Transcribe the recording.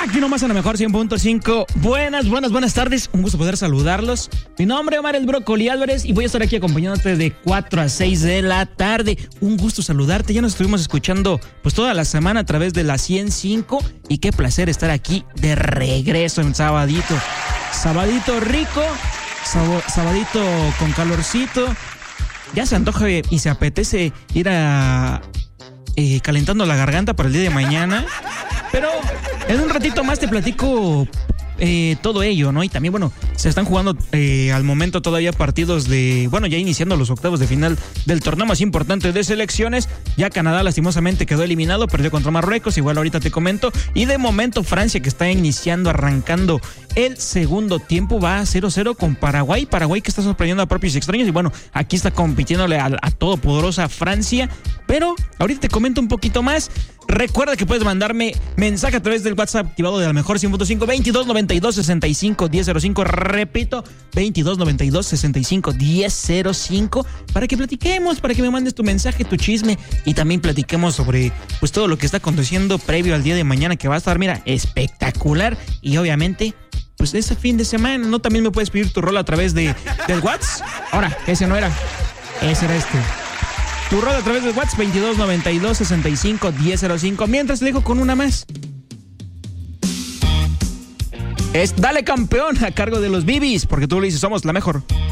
Aquí nomás en la mejor 100.5. Buenas tardes. Un gusto poder saludarlos. Mi nombre es Omar el Brócoli Álvarez y voy a estar aquí acompañándote de 4 a 6 de la tarde. Un gusto saludarte. Ya nos estuvimos escuchando pues toda la semana a través de la 105 y qué placer estar aquí de regreso en sabadito. Sabadito rico, sabadito con calorcito. Ya se antoja y se apetece ir a calentando la garganta para el día de mañana. Pero en un ratito más te platico todo ello, ¿no? Y también, bueno, se están jugando al momento todavía partidos de, bueno, ya iniciando los octavos de final del torneo más importante de selecciones. Ya Canadá lastimosamente quedó eliminado, perdió contra Marruecos, igual ahorita te comento. Y de momento Francia, que está arrancando el segundo tiempo, va a 0-0 con Paraguay. Paraguay que está sorprendiendo a propios y extraños. Y bueno, aquí está compitiéndole a todopoderosa Francia. Pero ahorita te comento un poquito más. Recuerda que puedes mandarme mensaje a través del WhatsApp activado de la mejor 100.5 2292-65-1005. Repito, 2292-65-1005 para que platiquemos, para que me mandes tu mensaje, tu chisme y también platiquemos sobre pues todo lo que está aconteciendo previo al día de mañana, que va a estar, mira, espectacular. Y obviamente pues ese fin de semana, ¿no? También me puedes pedir tu rol a través del WhatsApp. Ahora, ese no era, ese era este. Tu rol a través del WhatsApp 2292-65-1005. Mientras te dejo con una más. Es Dale Campeón a cargo de los Bibis, porque tú lo dices, somos la mejor.